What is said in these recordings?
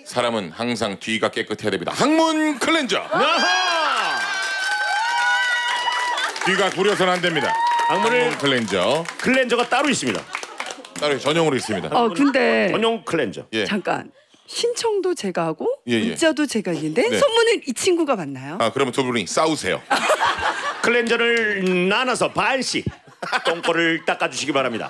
사람은 항상 뒤가 깨끗해야 됩니다. 항문 클렌저. 아하! 뒤가 구려서는 안 됩니다. 항문 클렌저. 클렌저가 따로 있습니다. 따로 전용으로 있습니다. 근데 전용 클렌저. 예. 잠깐. 신청도 제가 하고 예, 예. 문자도 제가 있는데 네. 선물은 이 친구가 맞나요? 그러면 두 분이 싸우세요. 클렌저를 나눠서 반씩 똥꼬를 닦아주시기 바랍니다.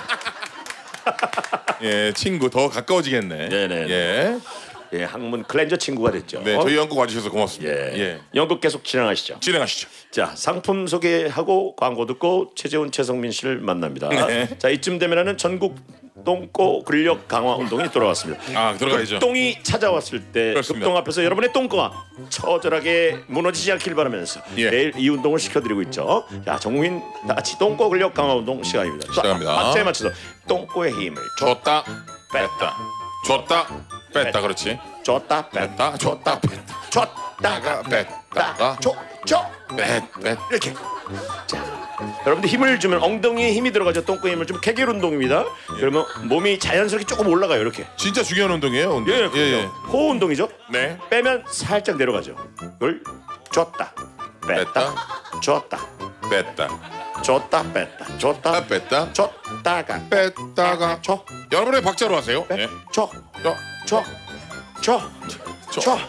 예, 친구 더 가까워지겠네. 네네. 예. 예, 항문 클렌저 친구가 됐죠. 네, 저희 연극 와주셔서 고맙습니다. 예. 예. 연극 계속 진행하시죠. 진행하시죠. 자, 상품 소개하고 광고 듣고 최재훈, 최성민 씨를 만납니다. 네. 자, 이쯤 되면은 전국 똥꼬 근력 강화 운동이 돌아왔습니다. 들어가야죠. 똥이 찾아왔을 때 그렇습니다. 급동 앞에서 여러분의 똥꼬가 처절하게 무너지지 않길 바라면서 예. 매일 이 운동을 시켜드리고 있죠. 자, 전국민 다 같이 똥꼬 근력 강화 운동 시간입니다. 시작합니다. 박자에 맞춰서 똥꼬의 힘을 줬다 뺐다. 줬다 뺐다. 그렇지. 줬다 뺐다 줬다 뺐다. 줬다가 뺐다가 뺐 이렇게. 자, 여러분들 힘을 주면 엉덩이에 힘이 들어가죠. 똥꼬에 힘을 좀 케겔 운동입니다. 그러면 몸이 자연스럽게 조금 올라가요. 이렇게. 진짜 중요한 운동이에요. 운동. 예, 그렇죠. 호흡 운동이죠. 네. 빼면 살짝 내려가죠. 이걸 줬다 뺐다 줬다 뺐다. 줬다 뺐다 줬다 뺐다. 줬다가 뺐다가. 줘 여러분의 박자로 하세요. 빼 예. 줘 줘. 줘 줘. 줘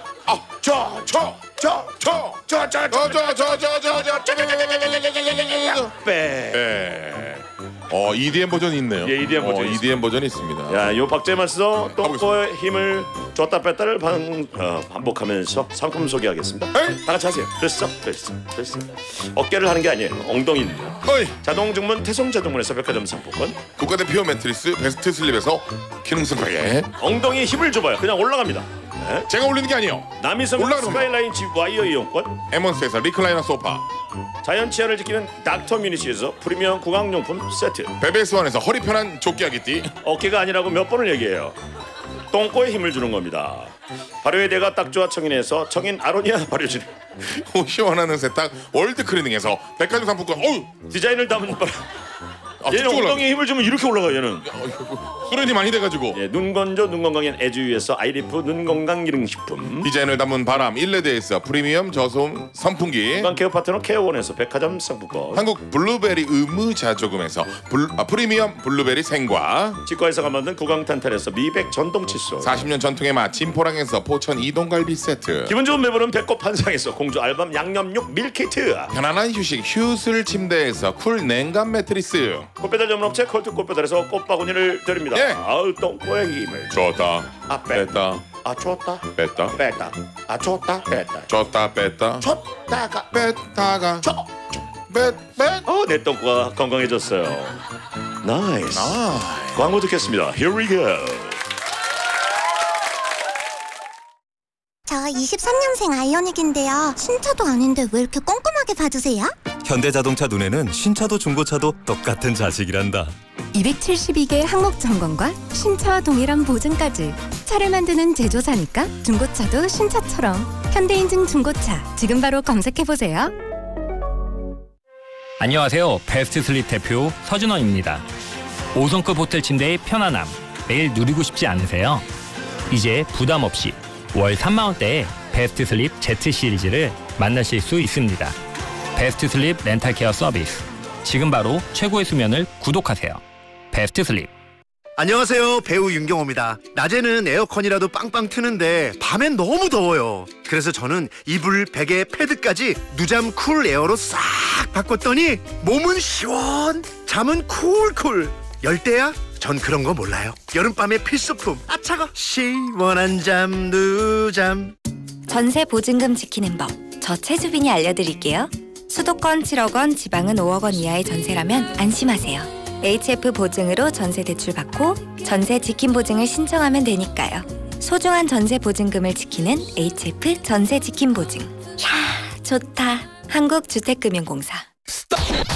빼. EDM 버전이 있네요. 예, EDM 버전이 EDM 버전이 있습니다. 야, 요 박자에 맞서 똥꼬의 힘을 줬다 뺐다를 반복하면서 상품 소개하겠습니다. 에이. 다 같이 하세요. 됐어. 어깨를 하는 게 아니에요. 엉덩이입니다. 어이. 자동 주문 태성자동문에서 백화점 상품권. 국가대표 매트리스 베스트 슬립에서 기능성 베개. 엉덩이에 힘을 줘봐요. 그냥 올라갑니다. 네. 제가 올리는 게 아니에요. 남이섬 올라가는 스카이라인 집 와이어 이용권. 에몬스에서 리클라이너 소파. 자연 치아를 지키는 닥터 미니시에서 프리미엄 구강용품 세트. 베베스원에서 허리 편한 조끼야기띠. 어깨가 아니라고 몇 번을 얘기해요. 똥꼬에 힘을 주는 겁니다. 발효의 대가 딱 좋아 청인에서 청인 아로니아 발효질. 시원하는 세탁 월드 클리닝에서 백화점 상품권. 어우. 디자인을 담은 바람. 얘는 쭉쭉 올라가. 엉덩이에 힘을 주면 이렇게 올라가. 얘는 수련이 많이 돼가지고. 예, 눈 건조 눈 건강엔 에듀에서 아이리프 눈 건강 기능식품. 디자인을 담은 바람 일레드에서 프리미엄 저소음 선풍기. 건강 케어 파트너 케어원에서 백화점 상품권. 한국 블루베리 의무자조금에서 프리미엄 블루베리 생과. 치과에서가 만든 구강탄탄에서 미백 전동 칫솔. 40년 전통의 맛 진포랑에서 포천 이동갈비 세트. 기분 좋은 매부는 배꼽 한상에서 공주 알밤 양념육 밀키트. 편안한 휴식 휴슬 침대에서 쿨 냉감 매트리스. 꽃배달 전문업체 컬트 꽃배달에서 꽃바구니를 드립니다. 예. 아우 똥꼬의 힘을 줬다 뺐다. 뺐다 줬다 뺐다 뺐다. 줬다 뺐다. 줬다 뺐다 줬다가 뺐다가 뺐 내 똥꼬가 건강해졌어요. 나이스. 광고 듣겠습니다. Here we go. 저 23년생 아이오닉인데요. 신차도 아닌데 왜 이렇게 꼼꼼하게 봐주세요? 현대자동차 눈에는 신차도 중고차도 똑같은 자식이란다. 272개 항목 점검과 신차와 동일한 보증까지. 차를 만드는 제조사니까 중고차도 신차처럼. 현대인증 중고차 지금 바로 검색해보세요. 안녕하세요. 베스트 슬립 대표 서준원입니다. 5성급 호텔 침대의 편안함 매일 누리고 싶지 않으세요? 이제 부담 없이 월 3만 원대에 베스트 슬립 Z 시리즈를 만나실 수 있습니다. 베스트 슬립 렌탈 케어 서비스. 지금 바로 최고의 수면을 구독하세요. 베스트 슬립. 안녕하세요. 배우 윤경호입니다. 낮에는 에어컨이라도 빵빵 트는데 밤엔 너무 더워요. 그래서 저는 이불, 베개, 패드까지 누잠 쿨 에어로 싹 바꿨더니 몸은 시원, 잠은 쿨쿨. 열대야? 전 그런 거 몰라요. 여름밤의 필수품. 아 차가. 시원한 잠 누잠. 전세 보증금 지키는 법. 저 최주빈이 알려드릴게요. 수도권 7억 원, 지방은 5억 원 이하의 전세라면 안심하세요. HF 보증으로 전세 대출 받고 전세 지킴 보증을 신청하면 되니까요. 소중한 전세 보증금을 지키는 HF 전세 지킴 보증. 이야, 좋다. 한국주택금융공사. 스탑!